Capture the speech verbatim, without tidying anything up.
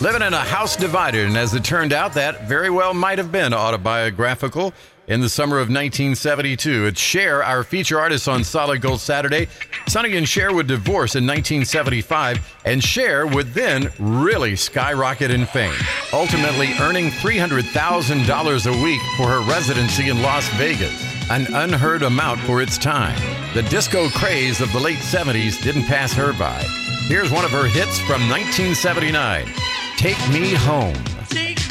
Living in a house divided, and as it turned out, that very well might have been autobiographical. In the summer of nineteen seventy-two, it's Cher, our feature artist on Solid Gold Saturday. Sonny and Cher would divorce in nineteen seventy-five, and Cher would then really skyrocket in fame, ultimately earning three hundred thousand dollars a week for her residency in Las Vegas, an unheard amount for its time. The disco craze of the late seventies didn't pass her by. Here's one of her hits from nineteen seventy-nine, Take Me Home. Take